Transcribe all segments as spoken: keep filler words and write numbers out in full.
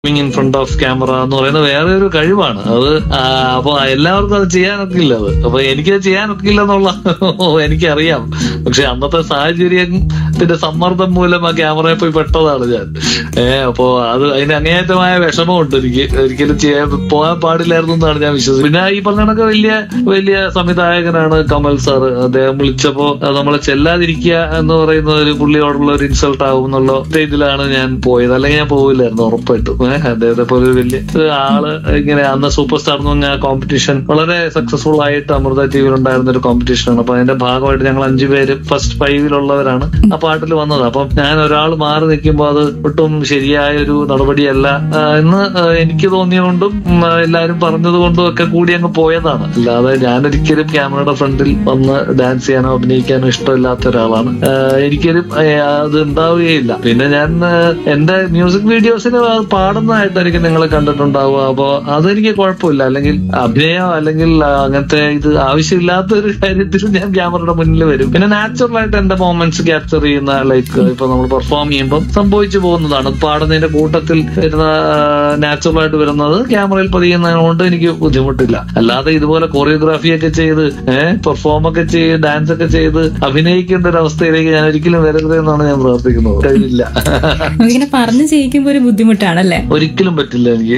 In front of camera എന്ന് പറയുന്നത് വേറെ ഒരു കഴിവാണ് അത്. അപ്പൊ എല്ലാവർക്കും അത് ചെയ്യാനൊക്കില്ല. അത് അപ്പൊ എനിക്കത് ചെയ്യാനൊക്കില്ല എന്നുള്ള എനിക്കറിയാം. പക്ഷെ അന്നത്തെ സാഹചര്യത്തിന്റെ സമ്മർദ്ദം മൂലം ആ ക്യാമറയിൽ പോയി പെട്ടതാണ് ഞാൻ. ഏഹ് അപ്പോ അത് അതിന് അങ്ങേയറ്റമായ വിഷമമുണ്ട് എനിക്ക്. ഒരിക്കലും ചെയ്യാൻ പോകാൻ പാടില്ലായിരുന്നു എന്നാണ് ഞാൻ വിശ്വസിക്കുന്നത്. പിന്നെ ഈ പറഞ്ഞ കണക്ക് വലിയ വലിയ സംവിധായകനാണ് കമൽ സാർ. അദ്ദേഹം വിളിച്ചപ്പോ നമ്മളെ ചെല്ലാതിരിക്കുക എന്ന് പറയുന്ന ഒരു പുള്ളിയോടുള്ള ഒരു ഇൻസൾട്ട് ആവും എന്നുള്ള സ്റ്റേജിലാണ് ഞാൻ പോയത്. അല്ലെങ്കിൽ ഞാൻ പോവില്ലായിരുന്നു ഉറപ്പായിട്ടും. അദ്ദേഹത്തെ പോലെ ഒരു വലിയ ആള് ഇങ്ങനെ അന്ന് സൂപ്പർ സ്റ്റാർ എന്ന് പറഞ്ഞ കോമ്പറ്റീഷൻ വളരെ സക്സസ്ഫുൾ ആയിട്ട് അമൃത ടി വിയിൽ ഉണ്ടായിരുന്ന ഒരു കോമ്പറ്റീഷനാണ്. അപ്പൊ അതിന്റെ ഭാഗമായിട്ട് ഞങ്ങൾ അഞ്ചു പേര് ഫസ്റ്റ് ഫൈവിലുള്ളവരാണ് ആ പാട്ടിൽ വന്നത്. അപ്പം ഞാൻ ഒരാൾ മാറി നിൽക്കുമ്പോൾ അത് ഒട്ടും ശരിയായ ഒരു നടപടിയല്ല എന്ന് എനിക്ക് തോന്നിയതുകൊണ്ടും എല്ലാരും പറഞ്ഞത് കൊണ്ടും ഒക്കെ കൂടി അങ്ങ് പോയതാണ്. അല്ലാതെ ഞാനൊരിക്കലും ക്യാമറയുടെ ഫ്രണ്ടിൽ വന്ന് ഡാൻസ് ചെയ്യാനോ അഭിനയിക്കാനോ ഇഷ്ടമില്ലാത്ത ഒരാളാണ്. എനിക്കൊരു അത് ഉണ്ടാവുകയില്ല. പിന്നെ ഞാൻ എന്റെ മ്യൂസിക് വീഡിയോസിന് പാടുന്നതായിട്ടായിരിക്കും നിങ്ങൾ കണ്ടിട്ടുണ്ടാവുക. അപ്പൊ അതെനിക്ക് കുഴപ്പമില്ല. അല്ലെങ്കിൽ അഭിനയം അല്ലെങ്കിൽ അങ്ങനത്തെ ഇത് ആവശ്യമില്ലാത്ത ഒരു കാര്യത്തിൽ ഞാൻ ക്യാമറയുടെ മുന്നിൽ വരും. പിന്നെ നാച്ചുറൽ ആയിട്ട് എന്റെ മൊമെന്റ്സ് ക്യാപ്ചർ ചെയ്യുന്ന ലൈക്ക് ഇപ്പൊ നമ്മൾ പെർഫോം ചെയ്യുമ്പോൾ സംഭവിച്ചു പോകുന്നതാണ്. പാടുന്നതിന്റെ കൂട്ടത്തിൽ വരുന്ന നാച്ചുറൽ ആയിട്ട് വരുന്നത് ക്യാമറയിൽ പതിയുന്നതുകൊണ്ട് എനിക്ക് ബുദ്ധിമുട്ടില്ല. അല്ലാതെ ഇതുപോലെ കൊറിയോഗ്രാഫി ഒക്കെ ചെയ്ത് ഏഹ് പെർഫോം ഒക്കെ ചെയ്ത് ഡാൻസ് ഒക്കെ ചെയ്ത് അഭിനയിക്കേണ്ട ഒരു അവസ്ഥയിലേക്ക് ഞാൻ ഒരിക്കലും വരരുത് എന്നാണ് ഞാൻ പ്രാർത്ഥിക്കുന്നത്. കഴിയില്ല. ഇങ്ങനെ പറഞ്ഞു ചെയ്യിക്കുമ്പോ ഒരു ബുദ്ധിമുട്ടാണല്ലേ? ഒരിക്കലും പറ്റില്ല എനിക്ക്.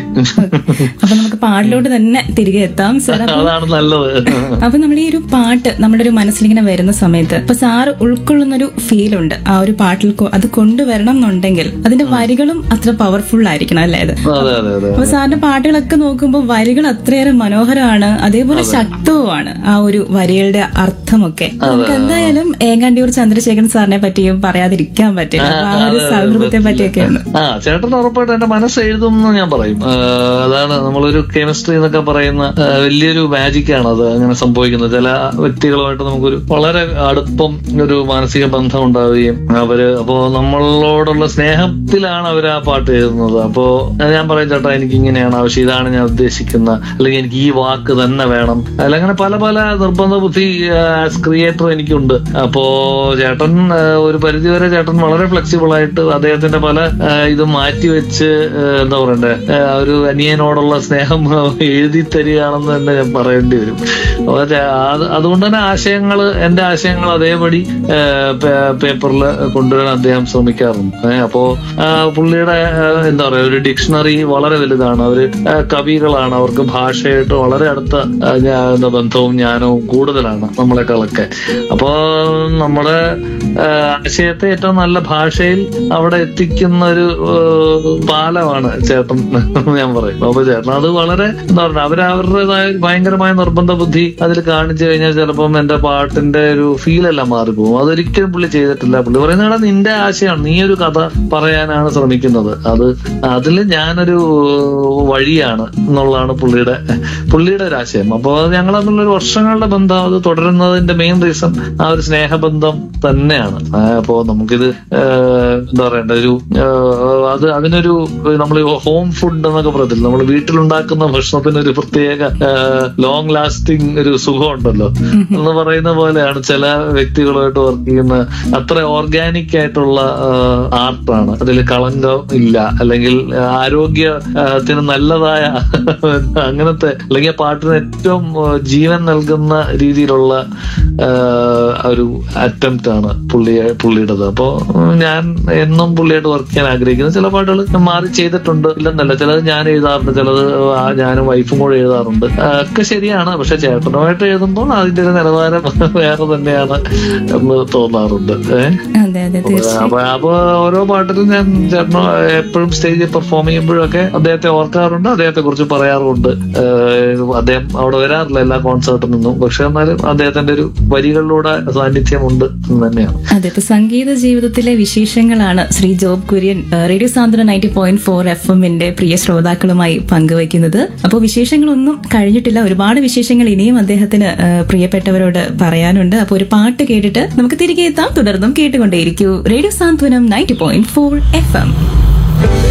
അപ്പൊ നമുക്ക് പാട്ടിലോട്ട് തന്നെ തിരികെ എത്താം സാർ. അതാണ് നല്ലത്. അപ്പൊ നമ്മൾ ഈ ഒരു പാട്ട് നമ്മുടെ ഒരു മനസ്സിലിങ്ങനെ വരുന്ന സമയത്ത് ഇപ്പൊ സാറ് ഉൾക്കൊള്ളുന്ന ഒരു ഫീൽ ഉണ്ട് ആ ഒരു പാട്ടിൽ. അത് കൊണ്ടുവരണം എന്നുണ്ടെങ്കിൽ അതിന്റെ വരികളും അത്ര പവർഫുൾ ആയിരിക്കണം അല്ലേ? അത് അപ്പൊ സാറിന്റെ പാട്ടുകളൊക്കെ നോക്കുമ്പോൾ വരികൾ അത്രയേറെ മനോഹരമാണ്, അതേപോലെ ശക്തവുമാണ് ആ ഒരു വരികളുടെ അർത്ഥമൊക്കെ. നമുക്ക് എന്തായാലും ഏകാണ്ടിയൂർ ചന്ദ്രശേഖരൻ സാറിനെ പറ്റിയും പറയാതിരിക്കാൻ പറ്റില്ല. ആ ഒരു സൗഹൃദത്തെ പറ്റിയൊക്കെയാണ്. ആ ചേട്ടൻ ഉറപ്പായിട്ട് എന്റെ മനസ്സ് എഴുതും എന്ന് ഞാൻ പറയും. അതാണ് നമ്മളൊരു കെമിസ്ട്രി എന്നൊക്കെ പറയുന്ന വലിയൊരു മാജിക്കാണ് അത് അങ്ങനെ സംഭവിക്കുന്നത്. ചില വ്യക്തികളുമായിട്ട് നമുക്കൊരു വളരെ അടുപ്പം ഒരു മാനസിക ബന്ധം ഉണ്ടാവുകയും അവര് അപ്പോ നമ്മളോടുള്ള സ്നേഹത്തിലാണ് അവർ ആ പാട്ട് എഴുതുന്നത്. അപ്പോ ഞാൻ പറയും ചേട്ടാ എനിക്ക് ഇങ്ങനെയാണ് ആവശ്യം, ഇതാണ് ഞാൻ ഉദ്ദേശിക്കുന്ന, അല്ലെങ്കിൽ എനിക്ക് ഈ വാക്ക് തന്നെ വേണം, അല്ല അങ്ങനെ പല പല നിർബന്ധ ബുദ്ധി ആസ് ക്രിയേറ്റർ എനിക്കുണ്ട്. അപ്പോ ചേട്ടൻ ഒരു പരിധിവരെ ചേട്ടൻ വളരെ ഫ്ലെക്സിബിൾ ആയിട്ട് അദ്ദേഹത്തിന്റെ പല ഇത് മാറ്റിവെച്ച് എന്താ പറയണ്ടേ ഒരു അനിയനോടുള്ള സ്നേഹം എഴുതി തരികയാണെന്ന് തന്നെ ഞാൻ പറയേണ്ടി വരും. അതുകൊണ്ട് തന്നെ ആശയങ്ങൾ എന്റെ ആശയങ്ങൾ അതേപടി പേപ്പറിൽ കൊണ്ടുവരാൻ അദ്ദേഹം ശ്രമിക്കാറുണ്ട്. അപ്പോ പുള്ളിയുടെ എന്താ പറയാ ഒരു ഡിക്ഷണറി വളരെ വലുതാണ്. അവര് കവികളാണ്, അവർക്ക് ഭാഷയായിട്ട് വളരെ അടുത്ത എന്താ ബന്ധവും ജ്ഞാനവും കൂടുതലാണ് നമ്മളെക്കാളൊക്കെ. അപ്പോ നമ്മുടെ ആശയത്തെ ഏറ്റവും നല്ല ഭാഷയിൽ അവിടെ എത്തിക്കുന്ന ഒരു പാലമാണ് ചേട്ടൻ ഞാൻ പറയും. അപ്പൊ ചേട്ടൻ അത് വളരെ എന്താ പറയുക അവര് അവരുടേതായ ഭയങ്കരമായ നിർബന്ധ ബുദ്ധി അതിൽ കാണിച്ചു കഴിഞ്ഞാൽ ചിലപ്പം എന്റെ പാട്ടിന്റെ ഒരു ഫീലെല്ലാം മാറിപ്പോകും. അതൊരിക്കലും പുള്ളി ചെയ്തിട്ടില്ല. പുള്ളി പറയുന്നത് നിന്റെ ആശയമാണ്, നീ ഒരു കഥ പറയാനാണ് ശ്രമിക്കുന്നത്, അത് അതിൽ ഞാനൊരു വഴിയാണ് എന്നുള്ളതാണ് പുള്ളിയുടെ പുള്ളിയുടെ ഒരു ആശയം. അപ്പൊ ഞങ്ങൾ തമ്മിലൊരു വർഷങ്ങളുടെ ബന്ധം അത് തുടരുന്നതിന്റെ മെയിൻ റീസൺ ആ ഒരു സ്നേഹബന്ധം തന്നെയാണ്. അപ്പോ നമുക്കിത് എന്താ പറയണ്ട ഒരു അത് അതിനൊരു നമ്മൾ ഹോം ഫുഡ് എന്നൊക്കെ പറയത്തില്ല, നമ്മൾ വീട്ടിലുണ്ടാക്കുന്ന ഭക്ഷണത്തിന് ഒരു പ്രത്യേക ലോങ് ലാസ്റ്റിംഗ് ഒരു സുഖം ഉണ്ടല്ലോ എന്ന് പറയുന്ന പോലെയാണ് ചില വ്യക്തികളുമായിട്ട് വർക്ക് ചെയ്യുന്ന. അത്ര ഓർഗാനിക് ആയിട്ടുള്ള ആർട്ടാണ്, അതിൽ കളങ്കം ഇല്ല, അല്ലെങ്കിൽ ആരോഗ്യത്തിന് നല്ലതായ അങ്ങനത്തെ അല്ലെങ്കിൽ പാട്ടിന് ഏറ്റവും ജീവൻ നൽകുന്ന രീതിയിലുള്ള ഒരു അറ്റംപ്റ്റ് ആണ് പുള്ളിയെ പുള്ളിയുടേത്. അപ്പോ ഞാൻ എന്നും പുള്ളിയായിട്ട് വർക്ക് ചെയ്യാൻ ആഗ്രഹിക്കുന്നത്. ചില പാട്ടുകൾ മാറി ചെയ്തിട്ടുണ്ട് ഇല്ലെന്നല്ല, ചിലത് ഞാൻ എഴുതാറുണ്ട്, ചിലത് ഞാനും വൈഫും കൂടെ എഴുതാറുണ്ട്, ഒക്കെ ശരിയാണ്. പക്ഷെ ചേട്ടനുമായിട്ട് എഴുതുമ്പോൾ അതിന്റെ ഒരു നിലവാരം വേറെ തന്നെയാണ് എന്ന് തോന്നാറുണ്ട്. അപ്പൊ അപ്പൊ ഓരോ പാട്ടിലും ഞാൻ ചേട്ടനോ എപ്പോഴും സ്റ്റേജിൽ പെർഫോം ചെയ്യുമ്പോഴൊക്കെ അദ്ദേഹത്തെ ഓർക്കാറുണ്ട്, അദ്ദേഹത്തെ കുറിച്ച് പറയാറുണ്ട്. അദ്ദേഹം അവിടെ വരാറില്ല എല്ലാ കോൺസേർട്ടിൽ നിന്നും, പക്ഷെ എന്നാലും അദ്ദേഹത്തിന്റെ ഒരു വരികളിലൂടെ സാന്നിധ്യമുണ്ട് എന്ന് തന്നെയാണ്. അതെ, ഇപ്പൊ സംഗീത ജീവിതത്തിലെ വിശേഷങ്ങളാണ് ശ്രീ ജോബ് കുര്യൻ റേഡിയോ സാന്ത്വനം നയൻറ്റി പോയിന്റ് ഫോർ എഫ് എമ്മിന്റെ പ്രിയ ശ്രോതാക്കളുമായി പങ്കുവയ്ക്കുന്നത്. അപ്പോൾ വിശേഷങ്ങളൊന്നും കഴിഞ്ഞിട്ടില്ല, ഒരുപാട് വിശേഷങ്ങൾ ഇനിയും അദ്ദേഹത്തിന് പ്രിയപ്പെട്ടവരോട് പറയാനുണ്ട്. അപ്പോൾ ഒരു പാട്ട് കേട്ടിട്ട് നമുക്ക് തിരികെ എത്താം. തുടർന്നും കേട്ടുകൊണ്ടേയിരിക്കൂ റേഡിയോ സാന്ത്വനം ninety point four F M.